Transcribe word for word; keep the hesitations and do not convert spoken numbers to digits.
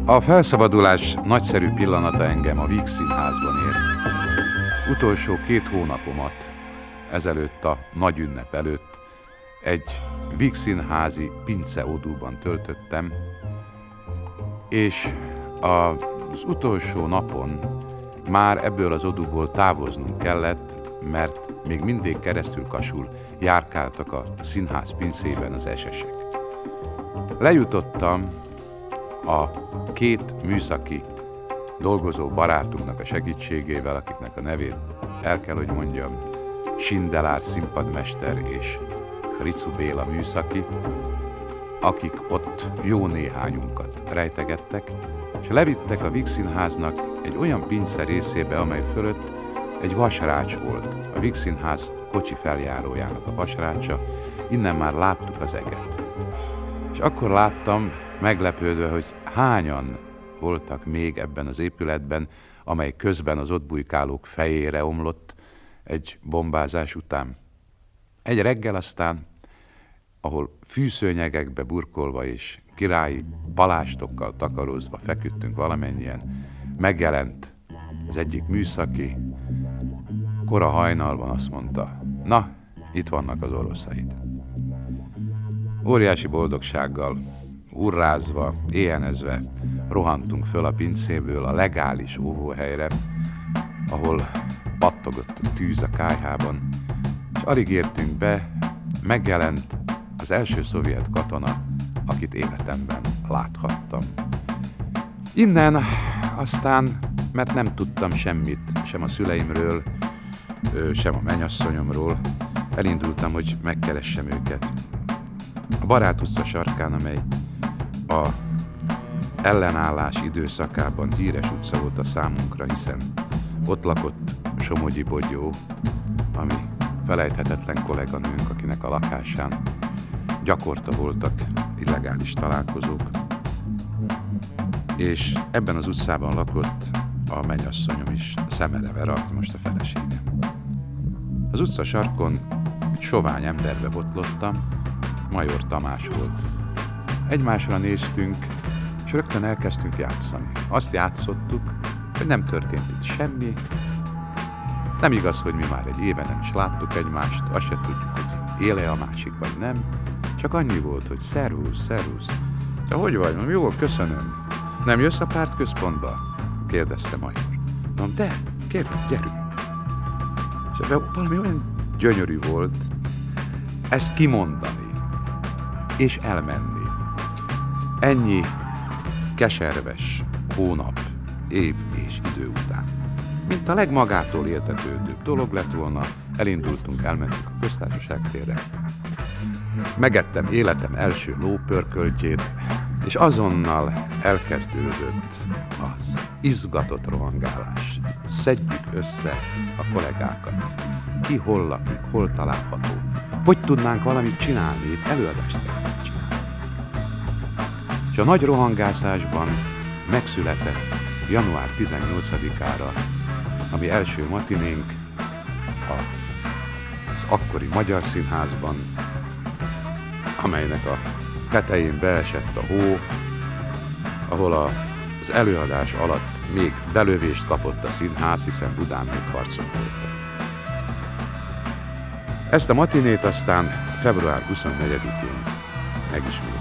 A felszabadulás nagyszerű pillanata engem a Víg Színházban ért. Utolsó két hónapomat ezelőtt a nagy ünnep előtt egy Víg Színházi pinceodúban töltöttem, és az utolsó napon már ebből az odúból távoznunk kellett, mert még mindig keresztül kasul járkáltak a színház pincében az esesek. Lejutottam a két műszaki dolgozó barátunknak a segítségével, akiknek a nevét el kell, hogy mondjam, Sindelár színpadmester és Ricu Béla műszaki, akik ott jó néhányunkat rejtegettek, és levittek a Víg Színháznak egy olyan pince részébe, amely fölött egy vasrács volt. A Víg Színház kocsi feljárójának a vasrácsa, innen már láttuk az eget. És akkor láttam, meglepődve, hogy hányan voltak még ebben az épületben, amely közben az ott bujkálók fejére omlott egy bombázás után. Egy reggel aztán, ahol fűszőnyegekbe burkolva és királyi palástokkal takarózva feküdtünk valamennyien, megjelent az egyik műszaki, kora hajnalban azt mondta, na, itt vannak az oroszaid. Óriási boldogsággal, hurrázva, éhenezve rohantunk föl a pincéből a legális óvóhelyre, ahol pattogott a tűz a kályhában, és alig értünk be, megjelent az első szovjet katona, akit életemben láthattam. Innen aztán, mert nem tudtam semmit, sem a szüleimről, sem a mennyasszonyomról, elindultam, hogy megkeressem őket. A Barát utca sarkán, amely a ellenállás időszakában híres utca volt a számunkra, hiszen ott lakott Somogyi Bogyó, ami felejthetetlen kolléganőnk, akinek a lakásán gyakorta voltak illegális találkozók, és ebben az utcában lakott a mennyasszonyom is, Szemere Vera, aki most a feleségem. Az utca sarkon egy sovány emberbe botlottam, Major Tamás volt. Egymásra néztünk, és rögtön elkezdtünk játszani. Azt játszottuk, hogy nem történt itt semmi. Nem igaz, hogy mi már egy éve nem is láttuk egymást, azt se tudjuk, hogy éle a másik, vagy nem. Csak annyi volt, hogy szervusz, szervusz. Te hogy vagy? Mondom, jól, köszönöm. Nem jössz a pártközpontba? Kérdezte Major. Mondom, de, kérlek, gyerünk. És ebben valami olyan gyönyörű volt ezt kimondani, és elmenni. Ennyi keserves hónap, év és idő után. Mint a legmagától értetődőbb dolog lett volna, elindultunk, elmentünk a Köztársaság térre. Megettem életem első lópörköltjét, és azonnal elkezdődött az izgatott rohangálás. Szedjük össze a kollégákat. Ki hol lakik, hol található. Hogy tudnánk valamit csinálni, itt előadást kellene csinálni. És a nagy rohangászásban megszületett január tizennyolcadikára, ami első matinénk az akkori Magyar Színházban, amelynek a tetején beesett a hó, ahol a, az előadás alatt még belövést kapott a színház, hiszen Budán még harcok voltak. Ezt a matinét aztán február huszonnegyedikén megismételtük.